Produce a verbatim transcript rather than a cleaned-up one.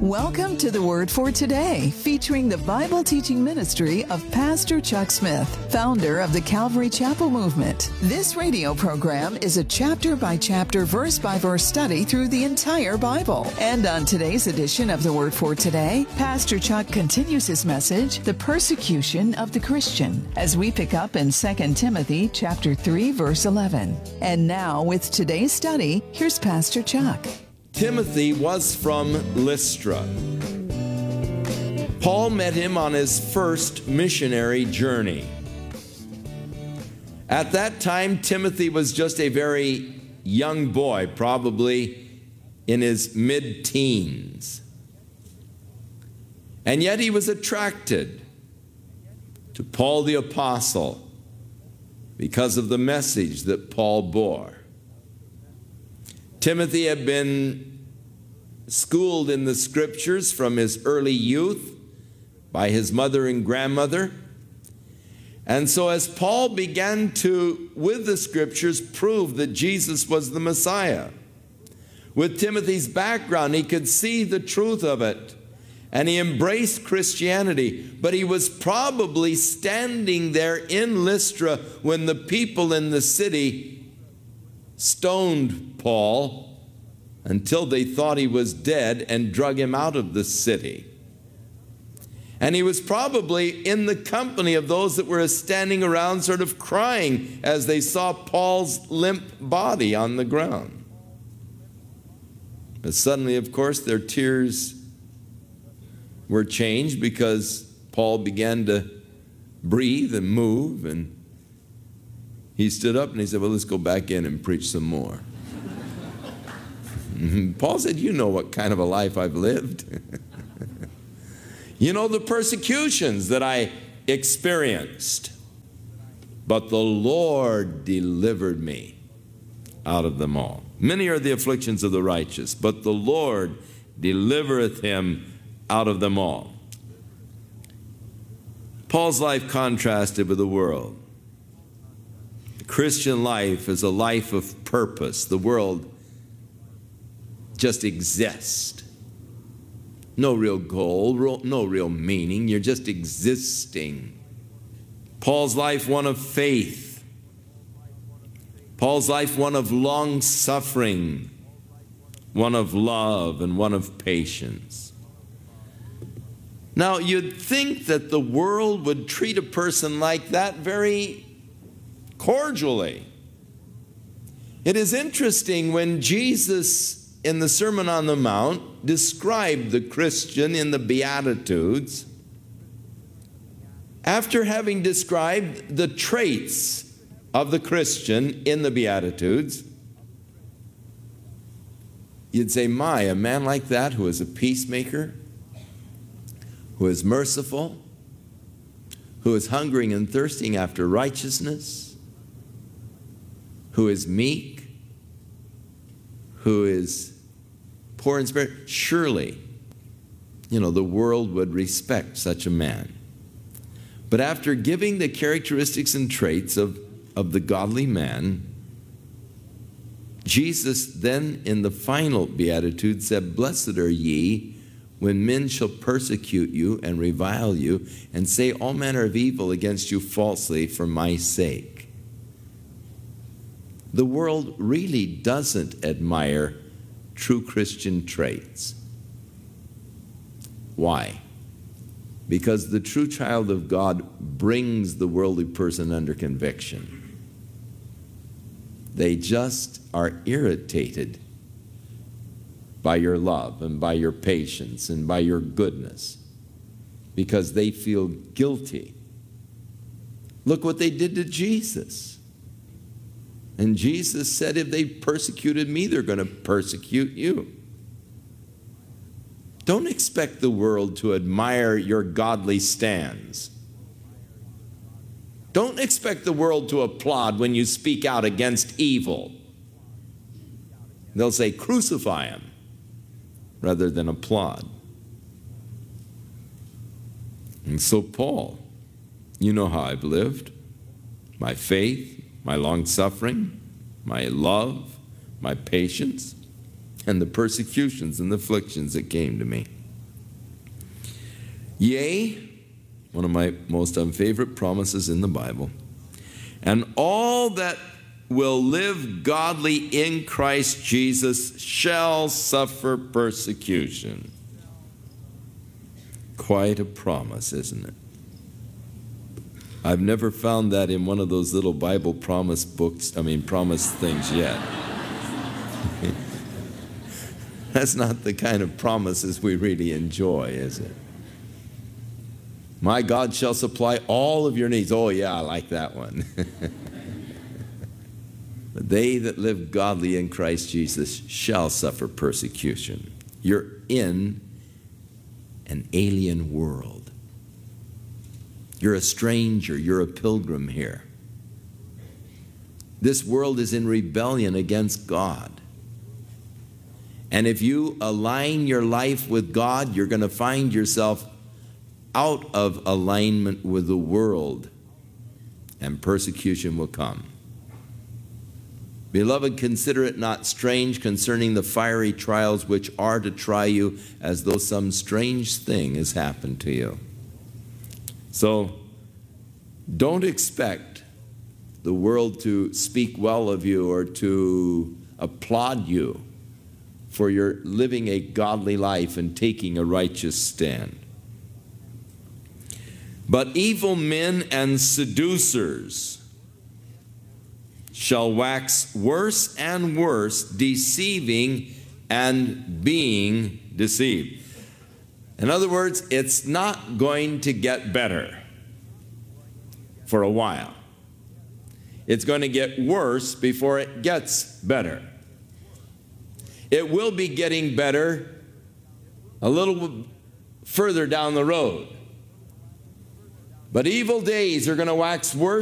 Welcome to the Word for Today, featuring the Bible teaching ministry of Pastor Chuck Smith, founder of the Calvary Chapel Movement. This radio program is a chapter-by-chapter, verse-by-verse study through the entire Bible. And on today's edition of the Word for Today, Pastor Chuck continues his message, The Persecution of the Christian, as we pick up in Second Timothy chapter three, verse eleven. And now, with today's study, here's Pastor Chuck. Timothy was from Lystra. Paul met him on his first missionary journey. At that time, Timothy was just a very young boy, probably in his mid-teens. And yet he was attracted to Paul the Apostle because of the message that Paul bore. Timothy had been schooled in the Scriptures from his early youth by his mother and grandmother. And so as Paul began to, with the Scriptures, prove that Jesus was the Messiah, with Timothy's background, he could see the truth of it, and he embraced Christianity. But he was probably standing there in Lystra when the people in the city stoned Paul until they thought he was dead and drug him out of the city. And he was probably in the company of those that were standing around sort of crying as they saw Paul's limp body on the ground. But suddenly, of course, their tears were changed because Paul began to breathe and move, and he stood up and he said, well, let's go back in and preach some more. Paul said, you know what kind of a life I've lived. You know the persecutions that I experienced. But the Lord delivered me out of them all. Many are the afflictions of the righteous, but the Lord delivereth him out of them all. Paul's life contrasted with the world. Christian life is a life of purpose. The world just exists. No real goal, no real meaning. You're just existing. Paul's life, one of faith. Paul's life, one of long suffering, one of love, and one of patience. Now, you'd think that the world would treat a person like that very cordially. It is interesting when Jesus, in the Sermon on the Mount, described the Christian in the Beatitudes. After having described the traits of the Christian in the Beatitudes, you'd say, my, a man like that who is a peacemaker, who is merciful, who is hungering and thirsting after righteousness, who is meek, who is poor in spirit, surely, you know, the world would respect such a man. But after giving the characteristics and traits of, of the godly man, Jesus then in the final beatitude said, blessed are ye when men shall persecute you and revile you and say all manner of evil against you falsely for my sake. The world really doesn't admire true Christian traits. Why? Because the true child of God brings the worldly person under conviction. They just are irritated by your love and by your patience and by your goodness because they feel guilty. Look what they did to Jesus. And Jesus said, if they persecuted me, they're going to persecute you. Don't expect the world to admire your godly stands. Don't expect the world to applaud when you speak out against evil. They'll say, crucify him, rather than applaud. And so Paul, you know how I've lived. My faith, my long-suffering, my love, my patience, and the persecutions and the afflictions that came to me. Yea, one of my most unfavorite promises in the Bible, and all that will live godly in Christ Jesus shall suffer persecution. Quite a promise, isn't it? I've never found that in one of those little Bible promise books, I mean promise things yet. That's not the kind of promises we really enjoy, is it? My God shall supply all of your needs. Oh yeah, I like that one. But they that live godly in Christ Jesus shall suffer persecution. You're in an alien world. You're a stranger. You're a pilgrim here. This world is in rebellion against God. And if you align your life with God, you're going to find yourself out of alignment with the world, and persecution will come. Beloved, consider it not strange concerning the fiery trials which are to try you, as though some strange thing has happened to you. So, don't expect the world to speak well of you or to applaud you for your living a godly life and taking a righteous stand. But evil men and seducers shall wax worse and worse, deceiving and being deceived. In other words, it's not going to get better for a while. It's going to get worse before it gets better. It will be getting better a little further down the road. But evil days are going to wax worse